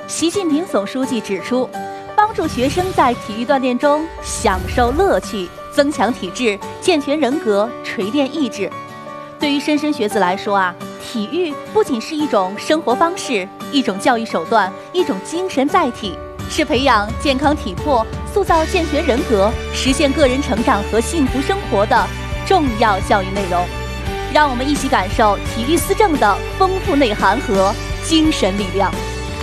习近平总书记指出，帮助学生在体育锻炼中享受乐趣，增强体质，健全人格，锤炼意志。对于莘莘学子来说体育不仅是一种生活方式，一种教育手段，一种精神载体，是培养健康体魄、塑造健全人格、实现个人成长和幸福生活的重要教育内容。让我们一起感受体育思政的丰富内涵和精神力量。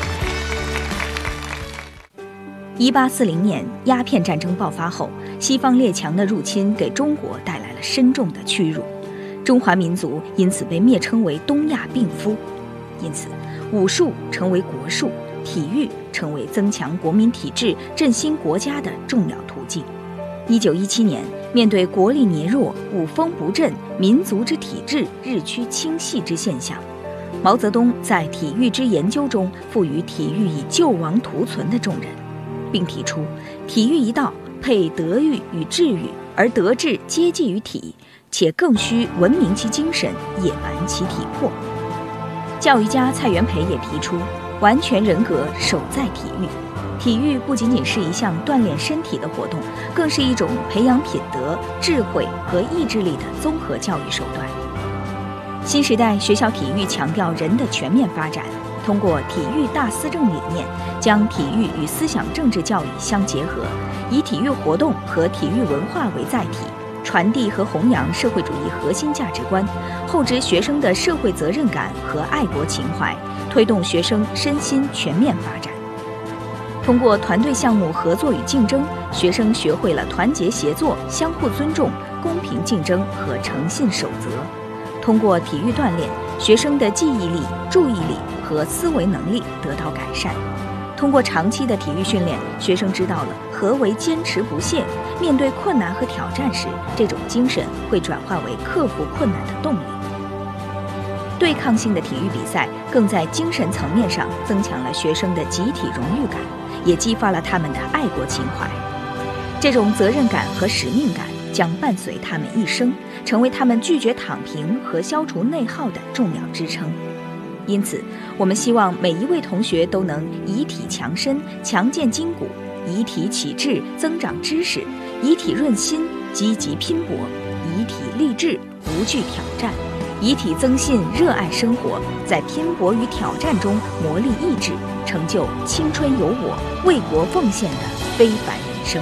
1840年鸦片战争爆发后，西方列强的入侵给中国带来了深重的屈辱，中华民族因此被蔑称为东亚病夫。因此，武术成为国术，体育成为增强国民体质、振兴国家的重要途径。1917年，面对国力羸弱、武风不振、民族之体质日趋倾细之现象，毛泽东在体育之研究中赋予体育以救亡图存的重任，并提出体育一道配德育与智育，而德智皆济于体，且更需文明其精神，野蛮其体魄。教育家蔡元培也提出，完全人格守在体育。体育不仅仅是一项锻炼身体的活动，更是一种培养品德、智慧和意志力的综合教育手段。新时代学校体育强调人的全面发展，通过体育大思政理念，将体育与思想政治教育相结合，以体育活动和体育文化为载体，传递和弘扬社会主义核心价值观，厚植学生的社会责任感和爱国情怀，推动学生身心全面发展。通过团队项目合作与竞争，学生学会了团结协作、相互尊重、公平竞争和诚信守则。通过体育锻炼，学生的记忆力、注意力和思维能力得到改善。通过长期的体育训练，学生知道了何为坚持不懈，面对困难和挑战时，这种精神会转化为克服困难的动力。对抗性的体育比赛更在精神层面上增强了学生的集体荣誉感，也激发了他们的爱国情怀。这种责任感和使命感将伴随他们一生，成为他们拒绝躺平和消除内耗的重要支撑。因此，我们希望每一位同学都能以体强身，强健筋骨；以体启智，增长知识；以体润心，积极拼搏；以体励志，无惧挑战；以体增信，热爱生活，在拼搏与挑战中磨砺意志，成就青春有我、为国奉献的非凡人生。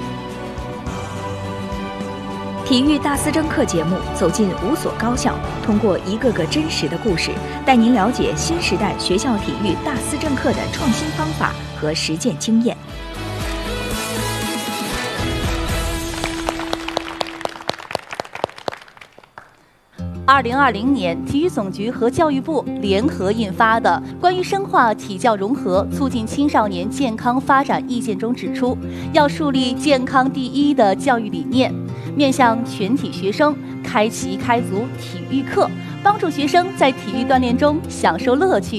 体育大思政课节目走进5所高校，通过一个个真实的故事，带您了解新时代学校体育大思政课的创新方法和实践经验。 2020年，体育总局和教育部联合印发的《关于深化体教融合、促进青少年健康发展意见》中指出，要树立健康第一的教育理念，面向全体学生开足体育课，帮助学生在体育锻炼中享受乐趣，